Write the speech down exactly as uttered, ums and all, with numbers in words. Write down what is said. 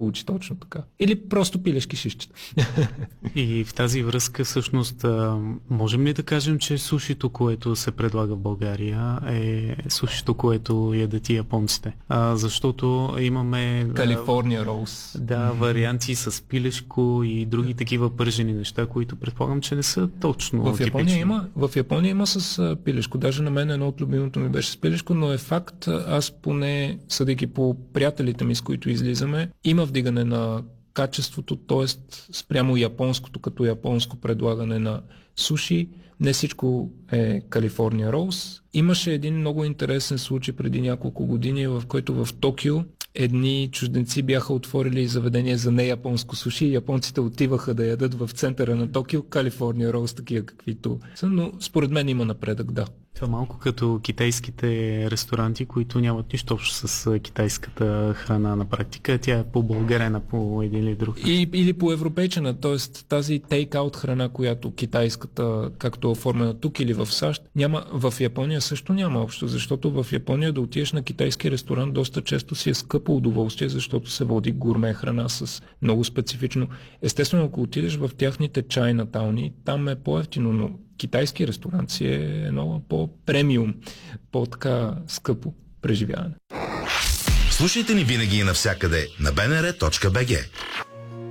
получи точно така. Или просто пилешки шишчета. И в тази връзка всъщност можем ли да кажем, че сушито, което се предлага в България, е сушито, което ядат и японците? А, защото имаме... Калифорния роуз. Да, варианти с пилешко и други такива пържени неща, които предполагам, че не са точно в Япония типични. Има, в Япония има с пилешко. Даже на мен едно от любимото ми беше с пилешко, но е факт, аз поне, съдейки по приятелите ми, с които излизаме, има вдигане на качеството, т.е. спрямо японското, като японско предлагане на суши. Не всичко е Калифорния роуз. Имаше един много интересен случай преди няколко години, в който в Токио едни чужденци бяха отворили заведение за неяпонско суши и японците отиваха да ядат в центъра на Токио Калифорния роуз, такива каквито са, но според мен има напредък, да. Това малко като китайските ресторанти, които нямат нищо общо с китайската храна на практика. Тя е по-българена по един или друг. И, или по европейчена, т.е. тази тейк-аут храна, която китайската, както е оформена тук или в САЩ, няма, в Япония също няма общо, защото в Япония да отидеш на китайски ресторант доста често си е скъпо удоволствие, защото се води гурме храна с много специфично. Естествено, ако отидеш в тяхните чайнатауни, там е по-евтино, но китайски ресторант си е едно по-премиум, по-така скъпо преживяване. Слушайте ни винаги и навсякъде на би ен ар точка би джи.